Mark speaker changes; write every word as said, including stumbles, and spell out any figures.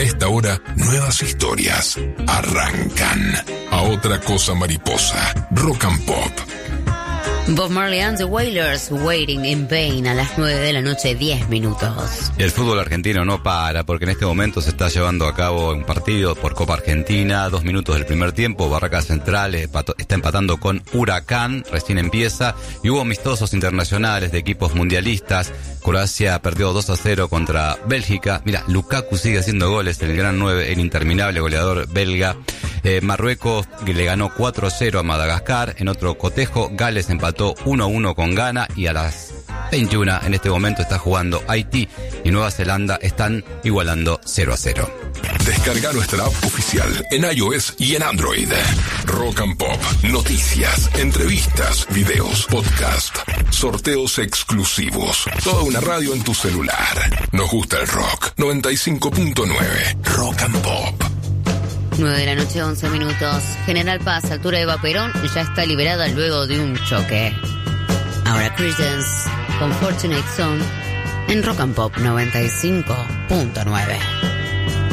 Speaker 1: esta hora, nuevas historias arrancan. A otra cosa mariposa, Rock and Pop.
Speaker 2: Bob Marley and the Wailers, Waiting in Vain, a las nueve de la noche, diez minutos.
Speaker 3: El fútbol argentino no para, porque en este momento se está llevando a cabo un partido por Copa Argentina, dos minutos del primer tiempo. Barracas Central está empatando con Huracán, recién empieza, y hubo amistosos internacionales de equipos mundialistas. Croacia perdió dos a cero contra Bélgica. Mira, Lukaku sigue haciendo goles, el gran nueve, el interminable goleador belga. Eh, Marruecos le ganó cuatro a cero a Madagascar. En otro cotejo, Gales empató uno a uno con Ghana, y a las veintiuna en este momento está jugando Haití y Nueva Zelanda están igualando cero a cero.
Speaker 1: Descarga nuestra app oficial en iOS y en Android. Rock and Pop, noticias, entrevistas, videos, podcast, sorteos exclusivos. Toda una radio en tu celular. Nos gusta el rock. noventa y cinco punto nueve Rock and Pop.
Speaker 2: nueve de la noche, once minutos. General Paz, altura de Vaperón, ya está liberada luego de un choque. Ahora Creedence con Fortunate Son en Rock and Pop noventa y cinco punto nueve.